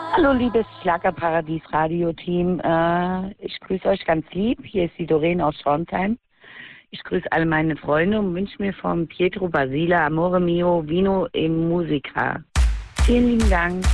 Hallo, liebes Schlagerparadies-Radio-Team. Ich grüße euch ganz lieb. Hier ist die Doreen aus Schornheim. Ich grüße alle meine Freunde und wünsche mir von Pietro Basile Amore Mio Vino e Musica. Vielen lieben Dank.